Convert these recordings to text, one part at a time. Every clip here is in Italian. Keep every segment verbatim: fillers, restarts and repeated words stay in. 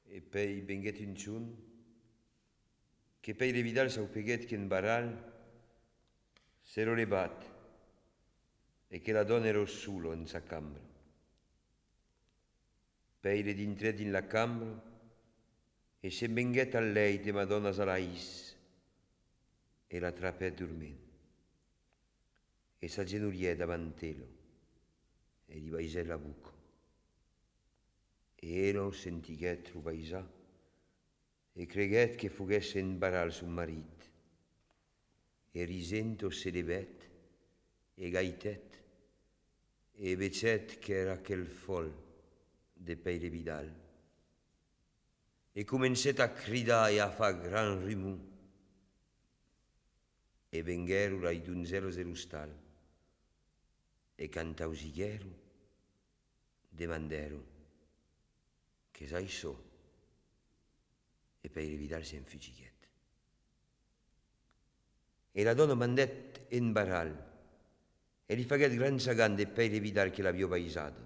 e pei benguet un tchun, che pei le vidal sau peguet ken baral, s'ero levat, e che la donna ero solo in sa cambra. Pei le dintret in la cambra, e se benguet a lei de Madonna Salais, e la trapè dorment. E s'aggenuriè davant'elo, e gli baisè la buca. E elo sentiguet lo baisà, e creguet che fughesse in baral su marit. E risento se levet, e gaitet, e vecet che era quel fol de pei de vidal. E comencet a cridar e a fa gran rimu. E vengueru lai donzelos de l'ostal, e cantausigueru, demanderu, che sai so, e pei de vidal se'n fugiguet. E la donna mandet en baral, e li faguet gran sagan de pei de vidal che l'avio baisado.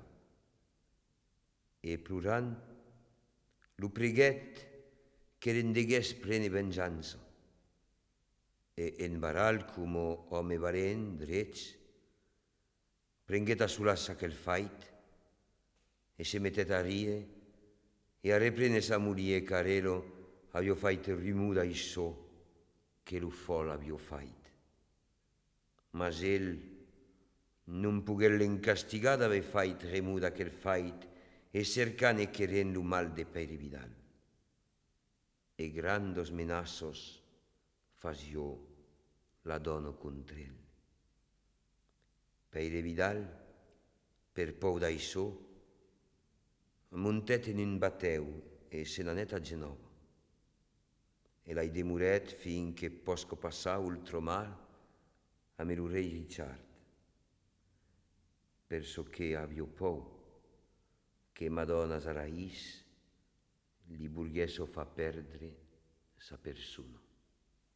E plurant, lo preguet che rendegués plene venjanza. E en baral, como home valent, drets, prenguet a sulassa quel fait, e se mettet a rie, e a reprene sa mulie carelo avio fait rimu da issò che lo fol avio fait. Mas el non puguel l'incastigar d'haver fait remù d'aquel fait e cercant e querent lo mal de pei de vidal. E grandos menassos fasio la dona contra el. Pei de vidal, per pou d'aissò, montet in un bateu e se n'anet a Genova. E l'ai demuret fin che posco passà ultro mar a me lo rei Richard, perso che avio pou che Madonna Salais li burghesso fa perdere sa persona.